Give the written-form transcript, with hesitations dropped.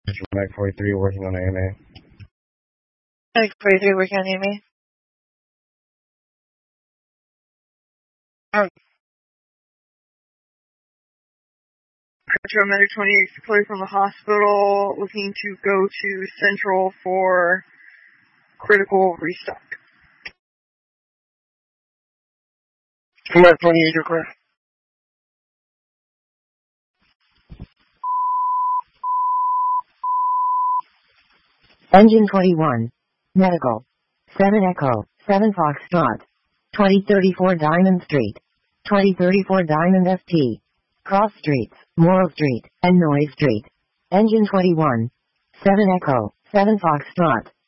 Mike 43 working on AMA. Mike 43 working on AMA. Paramedic 28 clear from the hospital, looking to go to Central for critical restock. Paramedic 28, you're clear. Engine 21. Medical. 7 Echo. 7 Foxtrot. 2034 Diamond Street. 2034 Diamond ST. Cross Streets, Morrill Street, and Noise Street. Engine 21. 7 Echo. 7 Foxtrot.